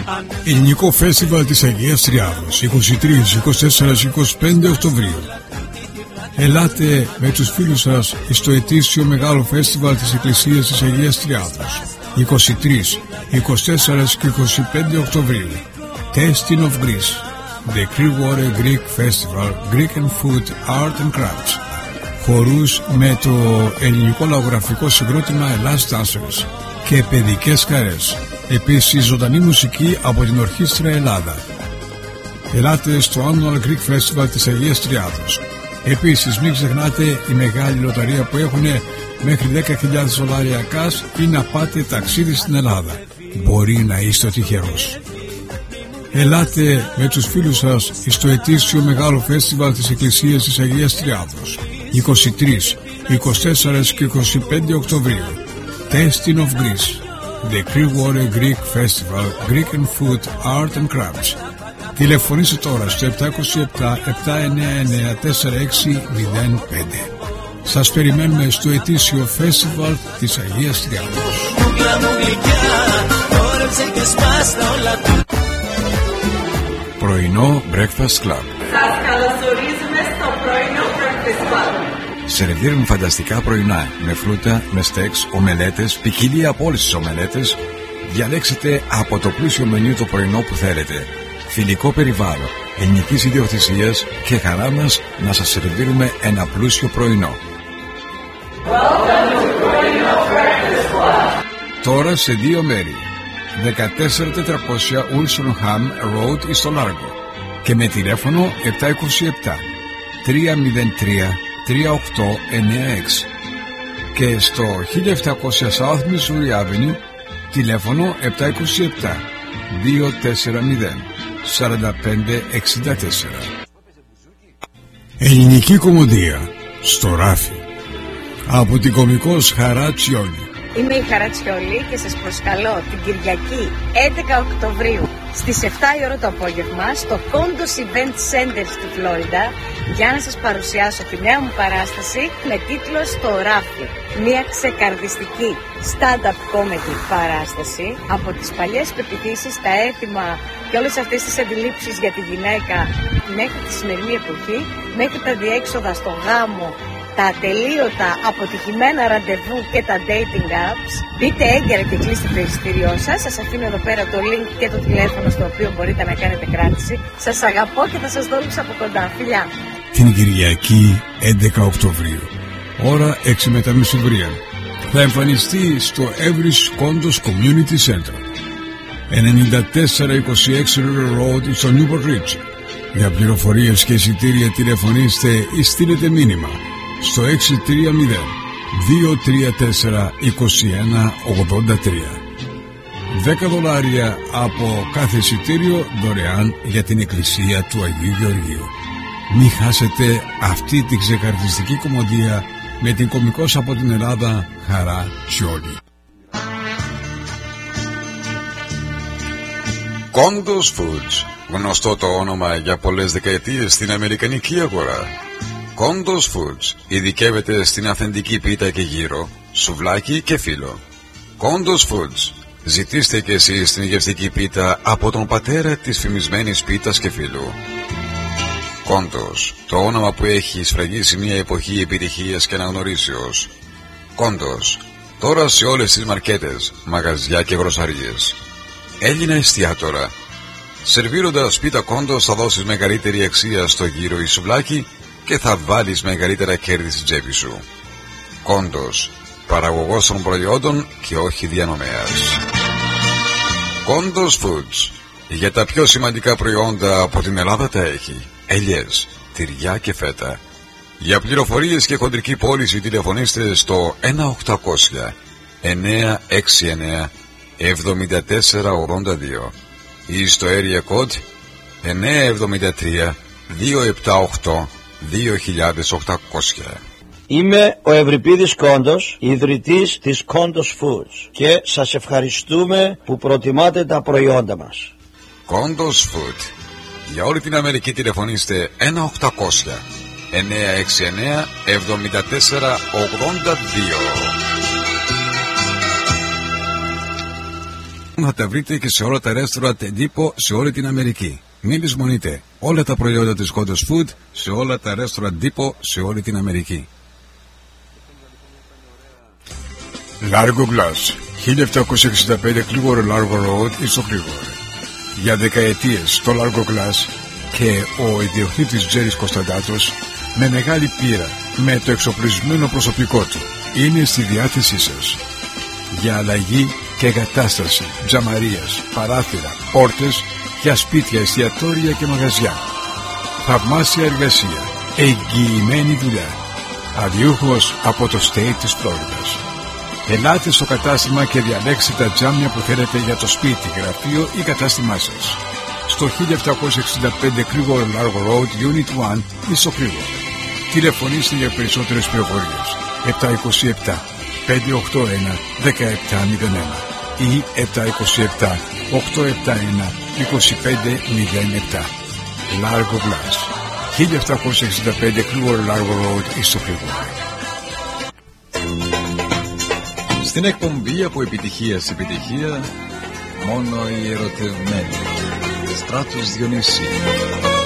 Ελληνικό Φεστιβάλ της Αγίας Τριάδος 23, 24, 25 Οκτωβρίου. Ελάτε με τους φίλους σας στο ετήσιο μεγάλο φεστιβάλ της Εκκλησίας της Αγίας Τριάδος 23, 24 και 25 Οκτωβρίου. Tasting of Greece, The Clearwater Greek Festival, Greek and Food, Art and Crafts. Χορούς με το ελληνικό λαογραφικό συγκρότημα Ελλάς Dancers και παιδικές χαρές. Επίσης ζωντανή μουσική από την Ορχήστρα Ελλάδα. Ελάτε στο Annual Greek Festival της Αγίας Τριάδος. Επίσης μην ξεχνάτε η μεγάλη λοταρία που έχουν μέχρι $10,000 cash ή να πάτε ταξίδι στην Ελλάδα. Μπορεί να είστε ο τυχερός. Ελάτε με τους φίλους σας στο ετήσιο μεγάλο φεστιβάλ της Εκκλησίας της Αγίας Τριάδος 23, 24 και 25 Οκτωβρίου. Tasting of Greece, The Clearwater Greek Festival, Greek and Food, Art and Crafts. Τηλεφωνήστε τώρα στο 727-799-4605. Σας περιμένουμε στο ετήσιο φεστιβάλ της Αγίας Τριάδος. Πρωινό Breakfast Club. Σας καλωσορίζουμε στο πρωινό Breakfast Club. Σερβίρουν φανταστικά πρωινά με φρούτα, με στέξ, ομελέτες, ποικιλία από όλες τις ομελέτες. Διαλέξτε από το πλούσιο μενю το πρωινό που θέλετε. Φιλικό περιβάλλον, ελληνικής ιδιοκτησίας και χαρά μας να σας σερβίρουμε ένα πλούσιο πρωινό. Τώρα σε 2 μέρη. 14400 Ulsonham Road στο Λάργο και με τηλέφωνο 727-303-3896 και στο 1700 South Missouri Avenue τηλέφωνο 727-240-4564. Ελληνική κομμωδία στο ράφι από την κωμικός Χαρά Τσιόλη. Είμαι η Χαρά Τσιόλη και σας προσκαλώ την Κυριακή 11 Οκτωβρίου στις 7 η ώρα το απόγευμα στο Condos Event Center στη Φλόριντα για να σας παρουσιάσω τη νέα μου παράσταση με τίτλο «Στο ράφι». Μια ξεκαρδιστική stand-up comedy παράσταση από τις παλιές πεποιθήσεις, τα έθιμα και όλες αυτές τις αντιλήψεις για τη γυναίκα μέχρι τη σημερινή εποχή, μέχρι τα διέξοδα στο γάμο, τα ατελείωτα αποτυχημένα ραντεβού και τα dating apps. Μπείτε έγκαιρα και κλείστε το εισιτήριό σας. Σας αφήνω εδώ πέρα το link και το τηλέφωνο στο οποίο μπορείτε να κάνετε κράτηση. Σας αγαπώ και θα σας δω όλους από κοντά. Φιλιά! Την Κυριακή 11 Οκτωβρίου, ώρα 6 μετά μεσημβρία, θα εμφανιστεί στο Everest Condos Community Center 9426 River Road στο Newport Ridge. Για πληροφορίες και εισιτήρια τηλεφωνήστε ή στείλετε μήνυμα στο 630-234-2183. $10 από κάθε εισιτήριο δωρεάν για την Εκκλησία του Αγίου Γεωργίου. Μην χάσετε αυτή την ξεκαρδιστική κομμωδία με την κωμικός από την Ελλάδα Χαρά Τσιόλη. Condos Foods, γνωστό το όνομα για πολλές δεκαετίες στην αμερικανική αγορά. Condos Foods ειδικεύεται στην αυθεντική πίτα και γύρο, σουβλάκι και φύλλο. Condos Foods, ζητήστε και εσείς την γευστική πίτα από τον πατέρα της φημισμένης πίτας και φύλλου. Condos, το όνομα που έχει σφραγίσει μια εποχή επιτυχίας και αναγνωρίσεως. Condos, τώρα σε όλες τις μαρκέτες, μαγαζιά και γροσαρίες. Έλληνα εστιατόρα. Σερβίροντας πίτα Condos θα δώσεις μεγαλύτερη αξία στο γύρο ή σουβλάκι και θα βάλεις μεγαλύτερα κέρδη στην τσέπη σου. Condos, παραγωγός των προϊόντων και όχι διανομέας. Condos Foods, για τα πιο σημαντικά προϊόντα από την Ελλάδα τα έχει. Ελιές, τυριά και φέτα. Για πληροφορίες και χοντρική πώληση τηλεφωνήστε στο 1-800-989-7482 ή στο area code 973-278-2800. Είμαι ο Ευρυπίδης Κόντος, ιδρυτής της Condos Foods και σας ευχαριστούμε που προτιμάτε τα προϊόντα μας. Condos Food. Για όλη την Αμερική τηλεφωνήστε 1-800-969-7482. θα τα βρείτε και σε όλα τα restaurant εντύπω σε όλη την Αμερική. Μην λησμονείτε όλα τα προϊόντα της Kondos Food σε όλα τα restaurant εντύπω σε όλη την Αμερική. Largo Glass, 1765 Clearwater Largo Road, στο Clearwater. Για δεκαετίες το Largo Glass και ο ιδιοκτήτης Τζέρις Κωνσταντάτος, με μεγάλη πείρα, με το εξοπλισμένο προσωπικό του, είναι στη διάθεσή σας. Για αλλαγή και εγκατάσταση τζαμαρίας, παράθυρα, πόρτες για σπίτια, εστιατόρια και μαγαζιά. Θαυμάσια εργασία, εγγυημένη δουλειά. Αδιούχος από το state της Φλόριδας. Ελάτε στο κατάστημα και διαλέξτε τα τζάμια που θέλετε για το σπίτι, γραφείο ή κατάστημά σας. Στο 1765 Clearwater Largo Road, Unit 1, στο Clearwater. Τηλεφωνήστε για περισσότερες πληροφορίες. 727 581 1701 ή 727 871 2507. Largo Glass, 1765 Clearwater Largo Road, στο Clearwater. Στην εκπομπή από επιτυχία σε επιτυχία, μόνο οι ερωτευμένοι. Στράτος Διονύση.